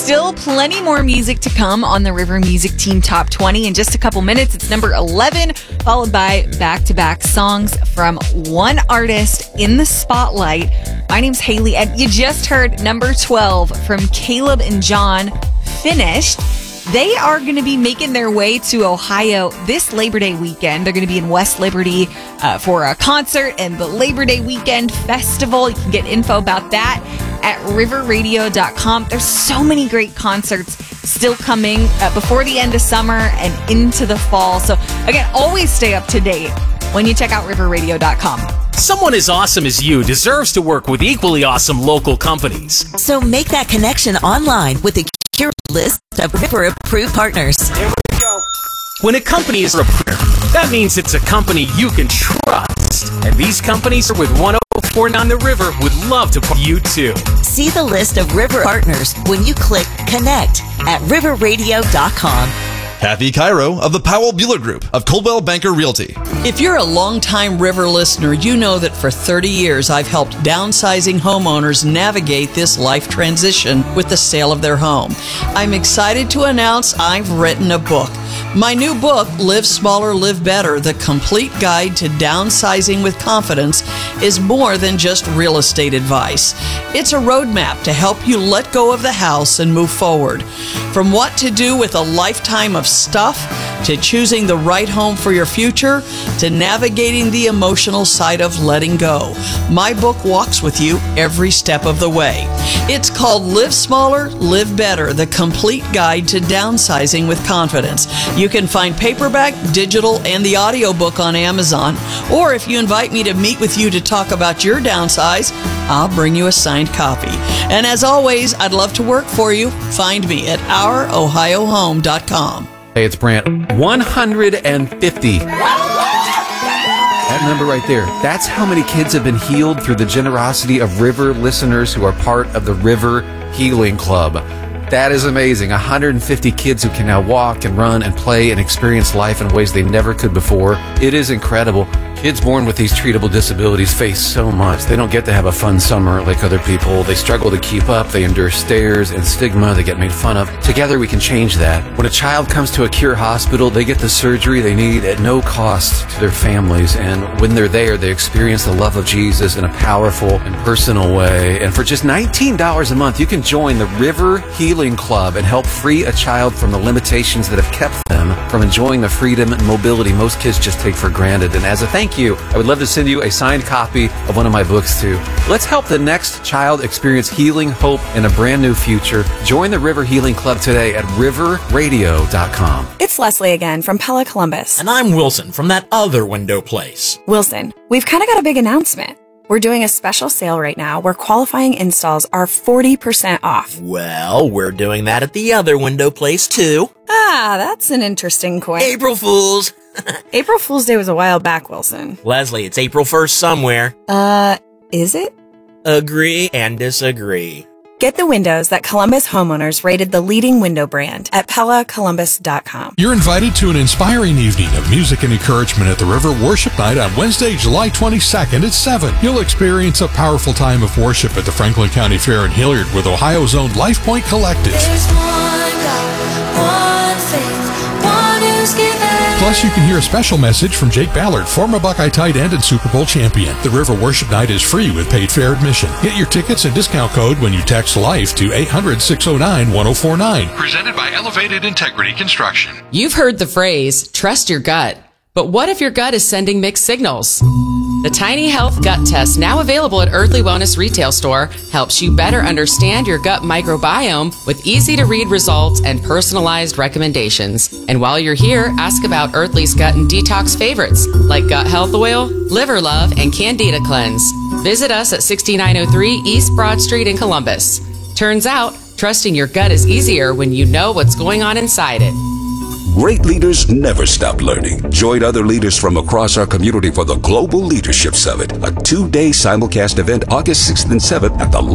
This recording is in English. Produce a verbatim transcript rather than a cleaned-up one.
still plenty more music to come on the River Music Team Top twenty. In just a couple minutes, it's number eleven, followed by back-to-back songs from one artist in the spotlight. My name's Haley, and you just heard number twelve from Caleb and John, Finished. They are going to be making their way to Ohio this Labor Day weekend. They're going to be in West Liberty uh, for a concert and the Labor Day weekend festival. You can get info about that at river radio dot com. There's so many great concerts still coming uh, before the end of summer and into the fall. So again, always stay up to date when you check out river radio dot com. Someone as awesome as you deserves to work with equally awesome local companies. So make that connection online with the curated list of River-approved partners. Here we go. When a company is approved, that means it's a company you can trust. And these companies are with one oh four point nine The River would love to partner you too. See the list of River partners when you click Connect at river radio dot com. Kathy Cairo of the Powell Bueller Group of Coldwell Banker Realty. If you're a longtime River listener, you know that for thirty years I've helped downsizing homeowners navigate this life transition with the sale of their home. I'm excited to announce I've written a book. My new book, Live Smaller, Live Better, The Complete Guide to Downsizing with Confidence, is more than just real estate advice. It's a roadmap to help you let go of the house and move forward. From what to do with a lifetime of stuff, to choosing the right home for your future, to navigating the emotional side of letting go. My book walks with you every step of the way. It's called Live Smaller, Live Better, The Complete Guide to Downsizing with Confidence. You can find paperback, digital, and the audiobook on Amazon. Or if you invite me to meet with you to talk about your downsize, I'll bring you a signed copy. And as always, I'd love to work for you. Find me at our ohio home dot com. Hey, it's Brant. one hundred fifty. That number right there, that's how many kids have been healed through the generosity of River listeners who are part of the River Healing Club. That is amazing. one hundred fifty kids who can now walk and run and play and experience life in ways they never could before. It is incredible. Kids born with these treatable disabilities face so much. They don't get to have a fun summer like other people. They struggle to keep up. They endure stares and stigma. They get made fun of. Together we can change that. When a child comes to a Cure hospital, they get the surgery they need at no cost to their families. And when they're there, they experience the love of Jesus in a powerful and personal way. And for just nineteen dollars a month, you can join the River Healing Club and help free a child from the limitations that have kept them from enjoying the freedom and mobility most kids just take for granted. And as a thank you, I would love to send you a signed copy of one of my books too. Let's help the next child experience healing, hope, and a brand new future. Join the River Healing Club today at river radio dot com. It's Leslie again from Pella Columbus. And I'm Wilson from that other window place. Wilson, we've kind of got a big announcement. We're doing a special sale right now where qualifying installs are forty percent off. Well, we're doing that at the other window place too. Ah, that's an interesting coin. April Fools! April Fool's Day was a while back, Wilson. Leslie, it's April first somewhere. Uh, is it? Agree and disagree. Get the windows that Columbus homeowners rated the leading window brand at pella columbus dot com. You're invited to an inspiring evening of music and encouragement at the River Worship Night on Wednesday, July twenty-second at seven. You'll experience a powerful time of worship at the Franklin County Fair in Hilliard with Ohio's own Life Point Collective. There's one God, one faith, one who's given. Plus, you can hear a special message from Jake Ballard, former Buckeye tight end and Super Bowl champion. The River Worship Night is free with paid fare admission. Get your tickets and discount code when you text LIFE to eight hundred, six oh nine, one oh four nine. Presented by Elevated Integrity Construction. You've heard the phrase, trust your gut. But what if your gut is sending mixed signals? The Tiny Health Gut Test, now available at Earthly Wellness Retail Store, helps you better understand your gut microbiome with easy-to-read results and personalized recommendations. And while you're here, ask about Earthly's gut and detox favorites, like Gut Health Oil, Liver Love, and Candida Cleanse. Visit us at sixty-nine oh three East Broad Street in Columbus. Turns out, trusting your gut is easier when you know what's going on inside it. Great leaders never stop learning. Join other leaders from across our community for the Global Leadership Summit, a two-day simulcast event August sixth and seventh at the